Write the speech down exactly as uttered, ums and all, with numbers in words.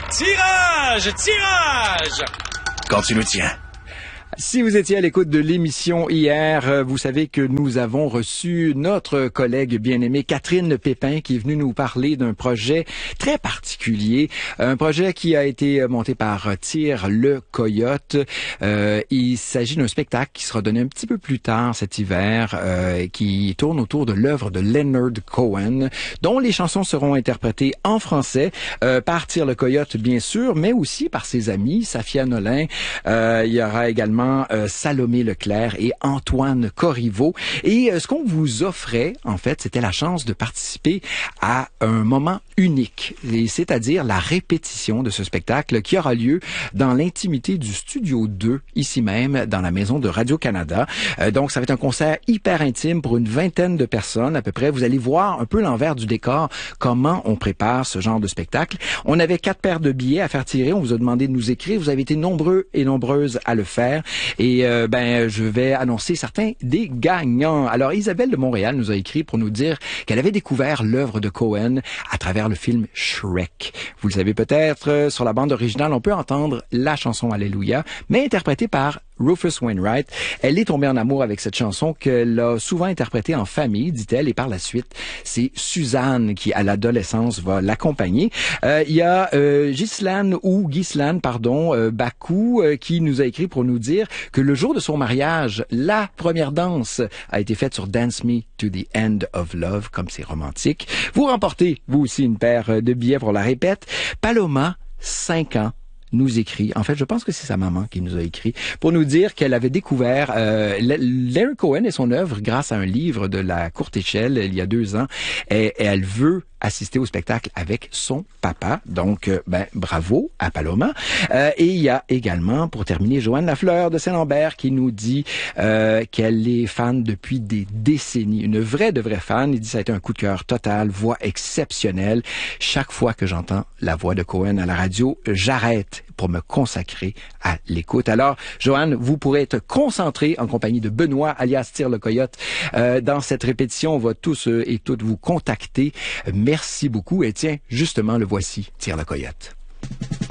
Tirage! Tirage! Quand tu nous tiens. Si vous étiez à l'écoute de l'émission hier, vous savez que nous avons reçu notre collègue bien-aimée Catherine Pépin qui est venue nous parler d'un projet très particulier, un projet qui a été monté par Tire le Coyote. Euh, il s'agit d'un spectacle qui sera donné un petit peu plus tard cet hiver, euh, qui tourne autour de l'œuvre de Leonard Cohen, dont les chansons seront interprétées en français euh, par Tire le Coyote, bien sûr, mais aussi par ses amis, Safia Nolin. Euh, il y aura également Euh, Salomé Leclerc et Antoine Corriveau. Et euh, ce qu'on vous offrait, en fait, c'était la chance de participer à un moment unique, et c'est-à-dire la répétition de ce spectacle qui aura lieu dans l'intimité du Studio deux, ici même, dans la maison de Radio-Canada. Euh, donc, ça va être un concert hyper intime pour une vingtaine de personnes à peu près. Vous allez voir un peu l'envers du décor, comment on prépare ce genre de spectacle. On avait quatre paires de billets à faire tirer. On vous a demandé de nous écrire. Vous avez été nombreux et nombreuses à le faire. Et euh, ben, je vais annoncer certains des gagnants. Alors, Isabelle de Montréal nous a écrit pour nous dire qu'elle avait découvert l'œuvre de Cohen à travers le film Shrek. Vous le savez peut-être, euh, sur la bande originale, on peut entendre la chanson Alléluia, mais interprétée par Rufus Wainwright. Elle est tombée en amour avec cette chanson qu'elle a souvent interprétée en famille, dit-elle, et par la suite, c'est Suzanne qui, à l'adolescence, va l'accompagner. Euh, il y a euh, Ghislaine ou Ghislaine, pardon, euh, Bakou, euh, qui nous a écrit pour nous dire que le jour de son mariage, la première danse a été faite sur Dance Me to the End of Love, comme c'est romantique. Vous remportez, vous aussi, une paire de billets pour la répète. Paloma, cinq ans, nous écrit, en fait, je pense que c'est sa maman qui nous a écrit, pour nous dire qu'elle avait découvert euh, Leonard Cohen et son œuvre grâce à un livre de la courte échelle il y a deux ans, et, et elle veut assister au spectacle avec son papa. Donc, euh, ben, bravo à Paloma. Euh, et il y a également, pour terminer, Joanne Lafleur de Saint-Lambert qui nous dit euh, qu'elle est fan depuis des décennies. Une vraie de vraie fan. Il dit ça a été un coup de cœur total, voix exceptionnelle. Chaque fois que j'entends la voix de Cohen à la radio, j'arrête pour me consacrer à l'écoute. Alors, Joanne, vous pourrez être concentré en compagnie de Benoît, alias Tire le Coyote. Euh, dans cette répétition, on va tous euh, et toutes vous contacter. Merci beaucoup. Et tiens, justement, le voici, Tire le Coyote.